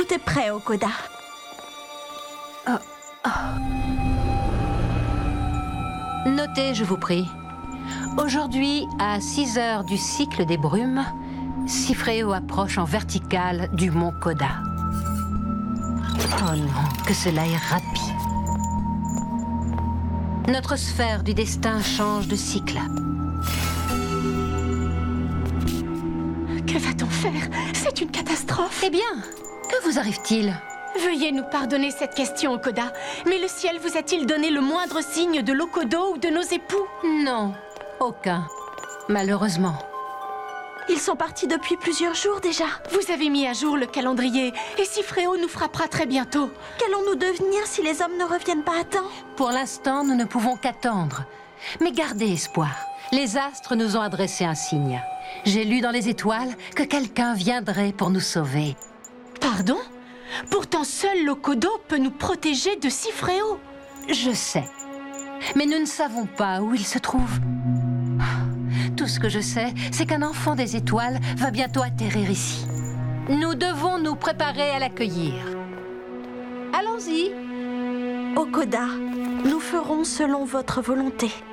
Tout est prêt, Okoda. Notez, je vous prie. Aujourd'hui, à 6 heures du cycle des brumes, Cifréo approche en verticale du mont Koda. Oh non, que cela est rapide. Notre sphère du destin change de cycle. Que va-t-on faire? C'est une catastrophe. Eh bien, que vous arrive-t-il? Veuillez nous pardonner cette question, Okoda. Mais le ciel vous a-t-il donné le moindre signe de l'Okodo ou de nos époux? Non, aucun. Malheureusement. Ils sont partis depuis plusieurs jours déjà. Vous avez mis à jour le calendrier et Cifréo nous frappera très bientôt. Qu'allons-nous devenir si les hommes ne reviennent pas à temps? Pour l'instant, nous ne pouvons qu'attendre. Mais gardez espoir. Les astres nous ont adressé un signe. J'ai lu dans les étoiles que quelqu'un viendrait pour nous sauver. Pardon? Pourtant, seul l'Okodo peut nous protéger de Cifréo. Je sais. Mais nous ne savons pas où il se trouve. Tout ce que je sais, c'est qu'un enfant des étoiles va bientôt atterrir ici. Nous devons nous préparer à l'accueillir. Allons-y. Okoda, nous ferons selon votre volonté.